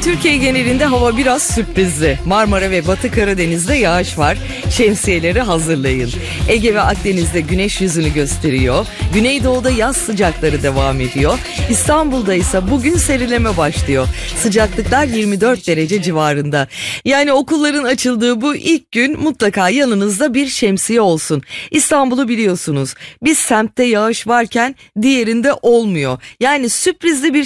Türkiye genelinde hava biraz sürprizli. Marmara ve Batı Karadeniz'de yağış var. Şemsiyeleri hazırlayın. Ege ve Akdeniz'de güneş yüzünü gösteriyor. Güneydoğu'da yaz sıcakları devam ediyor. İstanbul'da ise bugün serileme başlıyor. Sıcaklıklar 24 derece civarında. Yani okulların açıldığı bu ilk gün mutlaka yanınızda bir şemsiye olsun. İstanbul'u biliyorsunuz. Bir semtte yağış varken diğerinde olmuyor. Yani sürprizli bir